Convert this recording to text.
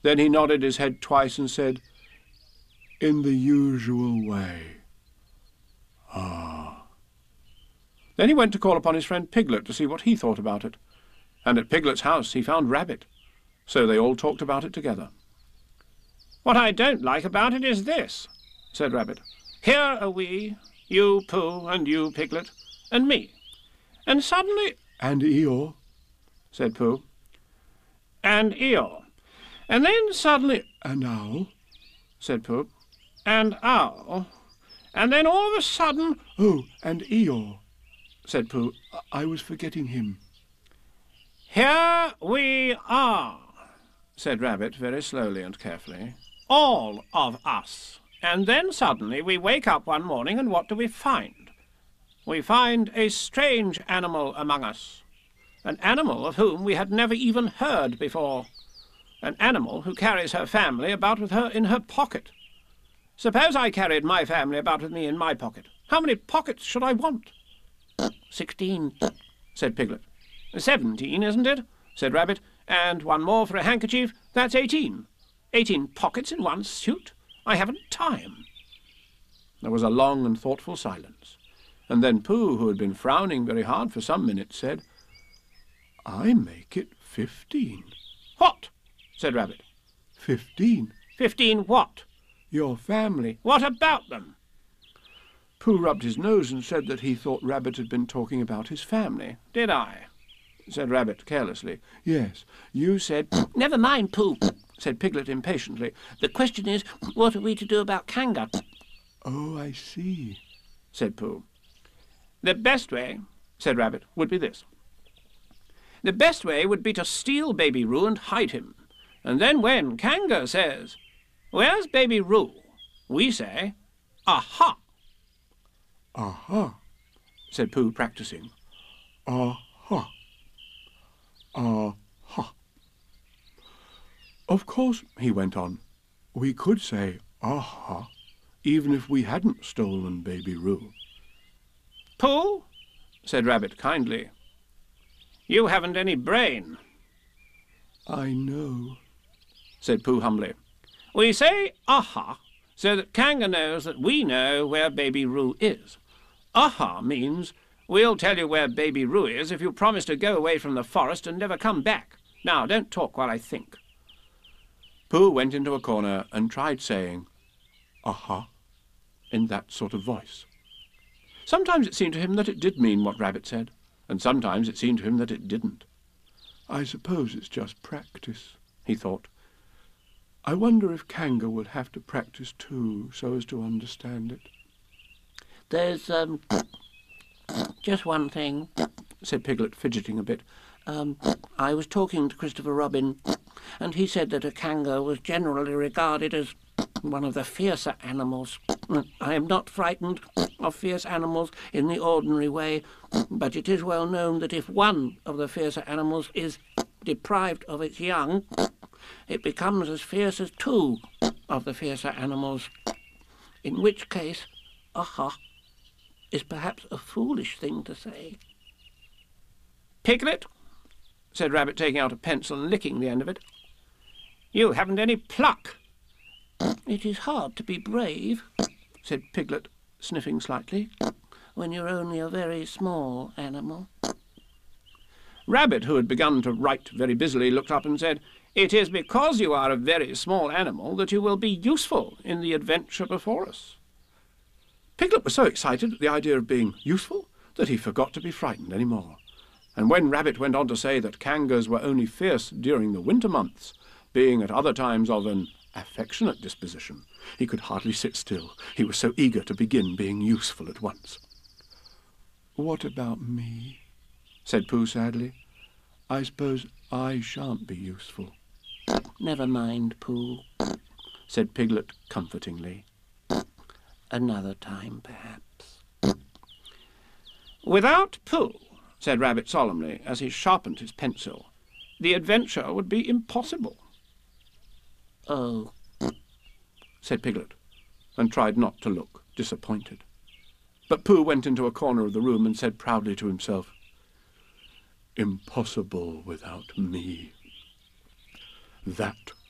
Then he nodded his head twice and said, "In the usual way. Ah." Then he went to call upon his friend Piglet to see what he thought about it. And at Piglet's house he found Rabbit. So they all talked about it together. "What I don't like about it is this," said Rabbit. "Here are we, you, Pooh, and you, Piglet, and me. And suddenly—" "And Eeyore," said Pooh. "And Eeyore. And then suddenly—" "And Owl," said Pooh. "And Owl. And then all of a sudden—" "Oh, and Eeyore," said Pooh. "I was forgetting him." "Here we are," said Rabbit very slowly and carefully. "All of us. And then suddenly we wake up one morning, and what do we find? We find a strange animal among us. An animal of whom we had never even heard before. An animal who carries her family about with her in her pocket. Suppose I carried my family about with me in my pocket. How many pockets should I want?" "16, said Piglet. "17, isn't it?" said Rabbit. "And one more for a handkerchief. That's 18. 18 pockets in one suit. I haven't time." There was a long and thoughtful silence, and then Pooh, who had been frowning very hard for some minutes, said, "I make it 15. "What?" said Rabbit. 15. 15 what? Your family. What about them? Pooh rubbed his nose and said that he thought Rabbit had been talking about his family. Did I? Said Rabbit carelessly. Yes, you said... Never mind, Pooh, said Piglet impatiently. The question is, what are we to do about Kanga? Oh, I see, said Pooh. The best way, said Rabbit, would be this. The best way would be to steal Baby Roo and hide him. And then when Kanga says, "Where's Baby Roo?" we say, "Aha!" Aha, said Pooh, practising. Aha. Aha. Of course, he went on, we could say aha, even if we hadn't stolen Baby Roo. Pooh, said Rabbit kindly, you haven't any brain. I know, said Pooh humbly. We say aha, so that Kanga knows that we know where Baby Roo is. Aha means, we'll tell you where Baby Roo is if you promise to go away from the forest and never come back. Now, don't talk while I think. Pooh went into a corner and tried saying, aha, in that sort of voice. Sometimes it seemed to him that it did mean what Rabbit said, and sometimes it seemed to him that it didn't. I suppose it's just practice, he thought. I wonder if Kanga will have to practice too, so as to understand it. There's, just one thing, said Piglet, fidgeting a bit. I was talking to Christopher Robin, and he said that a Kanga was generally regarded as one of the fiercer animals. I am not frightened of fierce animals in the ordinary way, but it is well known that if one of the fiercer animals is deprived of its young, it becomes as fierce as two of the fiercer animals, in which case, aha, is perhaps a foolish thing to say. Piglet, said Rabbit, taking out a pencil and licking the end of it, you haven't any pluck. It is hard to be brave, said Piglet, sniffing slightly, when you're only a very small animal. Rabbit, who had begun to write very busily, looked up and said, it is because you are a very small animal that you will be useful in the adventure before us. Piglet was so excited at the idea of being useful that he forgot to be frightened any more. And when Rabbit went on to say that Kangas were only fierce during the winter months, being at other times of an affectionate disposition, he could hardly sit still. He was so eager to begin being useful at once. What about me? Said Pooh sadly. I suppose I shan't be useful. Never mind, Pooh, said Piglet comfortingly. Another time, perhaps. Without Pooh, said Rabbit solemnly, as he sharpened his pencil, the adventure would be impossible. Oh, said Piglet, and tried not to look disappointed. But Pooh went into a corner of the room and said proudly to himself, impossible without me. That